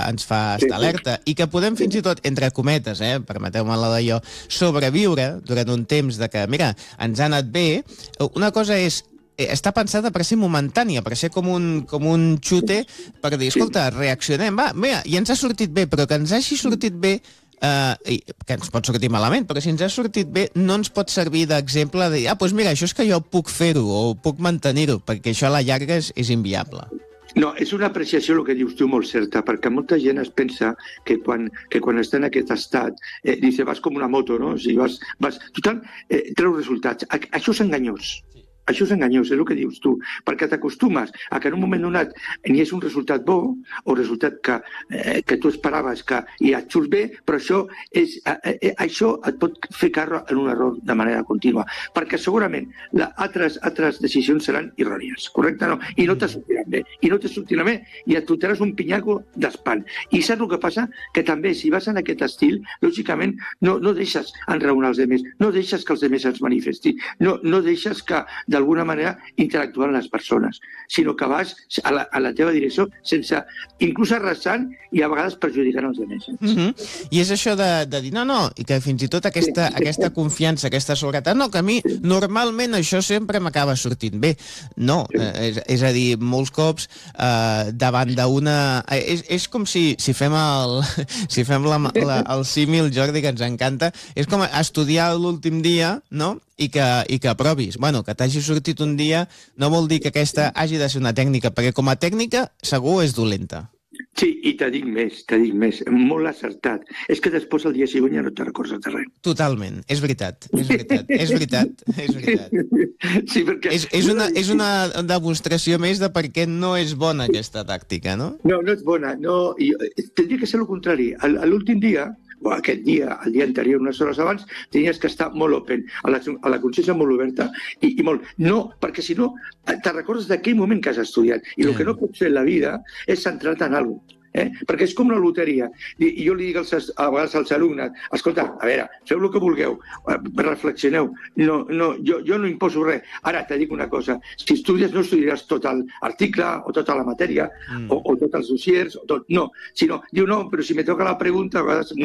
estar alerta i que podem fins i tot, entre cometes, permeteu-me-la d'allò, sobreviure durant un temps de que, mira, ens ha anat bé. Una cosa és està pensada per ser momentània, per ser com un xute, per dir, escolta, reaccionem, va, mira, i ens ha sortit bé, però que ens hagi sortit bé, que ens pot sortir malament, però si ens ha sortit bé, no ens pot servir d'exemple de dir, doncs mira, això és que jo puc fer-ho o puc mantenir-ho, perquè això a la llarga és inviable. No, és una apreciació el que dius tu molt certa, perquè molta gent es pensa que quan està en aquest estat, dice, vas com una moto, no? O sigui, vas total, treus resultats. Això és enganyós. Això és enganyós, és el que dius tu, perquè t'acostumes a que en un moment donat n'hi és un resultat bo o resultat que tu esperaves i et surt bé, però això et pot fer caure en un error de manera contínua, perquè segurament altres decisions seran errònies, correcte? No? I no te sortiran bé, i et fotràs un pinyaco d'espant. I saps el que passa? Que també, si vas en aquest estil, lògicament no deixes enraonar els altres, no deixes que els altres es manifestin, no deixes que d'alguna manera interactuar amb les persones, sinó que vas a la teva direcció sense, inclús arrasant i a vegades perjudicant els altres. I és això de dir, no, i que fins i tot aquesta confiança, aquesta seguretat, no, que a mi normalment això sempre m'acaba sortint bé. No, és a dir, molts cops davant d'una... És com si fem el símil, Jordi, que ens encanta, és com estudiar l'últim dia, no?, i que aprovis. Bueno, que t'hagi sortit un dia no vol dir que aquesta hagi de ser una tècnica, perquè com a tècnica segur és dolenta. Sí, i t'ha dit més, molt acertat. És que després el dia següent ja no te recordes de res. Totalment, és veritat. Sí, perquè... És una demostració més de per què no és bona aquesta tàctica, no? No és bona, no. Tindria que ser el contrari. L'últim dia, o aquest dia, el dia anterior, unes hores abans, tenies que estar molt open, a la consciència molt oberta i molt... No, perquè si no, te recordes d'aquell moment que has estudiat. I el que no pots fer en la vida és centrar-te en alguna cosa. Perquè és com una loteria. I jo li dic a vegades als alumnes, escolta, a veure, feu el que vulgueu, reflexioneu, jo no imposo res. Ara te dic una cosa, si estudies no estudiaràs tot l'article o tota la matèria o tots els dossiers, no, sinó, diu no, però si me toca la pregunta, a vegades...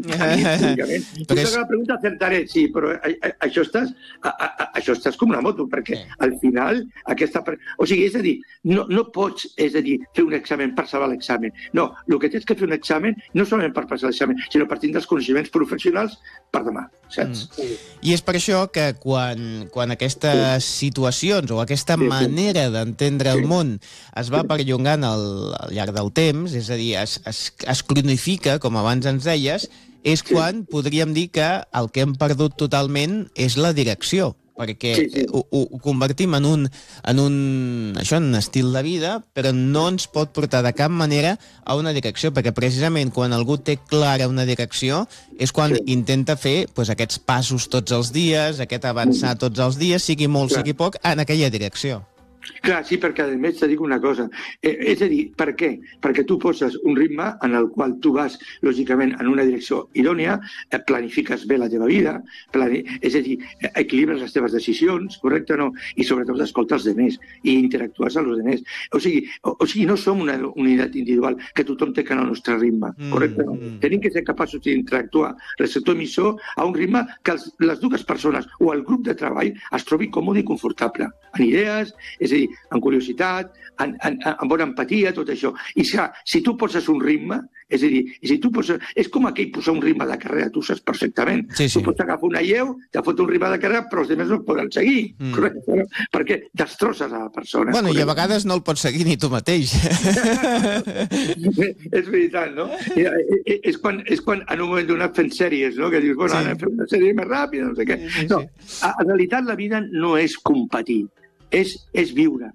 Si toca la pregunta acertaré, sí, però això estàs com una moto, perquè al final aquesta... O sigui, és a dir, no pots, fer un examen per salvar l'examen. No, el que tens que fer un examen no solament per passar l'examen, sinó per tindre els coneixements professionals per demà, saps? I és per això que quan aquestes situacions o aquesta manera d'entendre el món es va perllongant al llarg del temps, és a dir, es cronifica, com abans ens deies, és quan podríem dir que el que hem perdut totalment és la direcció, perquè ho convertim en un estil de vida, però no ens pot portar de cap manera a una direcció, perquè precisament quan algú té clara una direcció és quan intenta fer aquests passos tots els dies, aquest avançar tots els dies, sigui molt, sigui poc, en aquella direcció. Clar, sí, perquè a més te dic una cosa. És a dir, per què? Perquè tu poses un ritme en el qual tu vas, lògicament, en una direcció idònia, planifiques bé la teva vida, és a dir, equilibres les teves decisions, correcte o no? I sobretot escoltes els altres i interactues amb els altres. O sigui, no som una unitat individual que tothom té que anar al nostre ritme, correcte o no? Tenim que ser capaços d'interactuar receptor emissor a un ritme que les dues persones o el grup de treball es trobi còmode i confortable, en idees, és a dir, amb curiositat, amb bona empatia, tot això. I si tu poses un ritme, és a dir, és com aquell posar un ritme de carrera, tu saps perfectament. Tu pots agafar una lleu, te fot un ritme de carrera, però els altres no poden seguir, correcte? Perquè destrosses a la persona. Bueno, i a vegades no el pots seguir ni tu mateix. És veritat, no? És quan en un moment donat fent sèries, no? Que dius, bueno, ara fem una sèrie més ràpida, no sé què. No, en realitat la vida no és competir. És viure,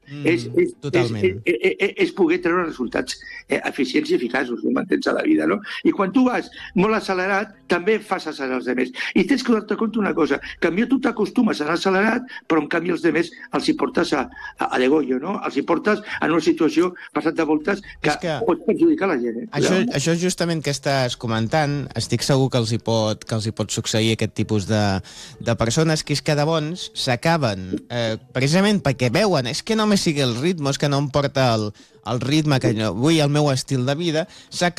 és poder treure resultats eficients i eficaços, no m'entens, a la vida, no? I quan tu vas molt accelerat, també fas accelerar els altres. I tens que donar-te compte una cosa, que potser tu t'acostumes a anar accelerat, però en canvi els altres els hi portes a degollo, no? Els hi portes en una situació passat de voltes que pot perjudicar la gent. Això justament que estàs comentant, estic segur que els hi pot succeir aquest tipus de persones, que és que de bons s'acaben, precisament perquè veuen, és que no me sigue el ritme, és que no em porta el ritme que vull, el meu estil de vida,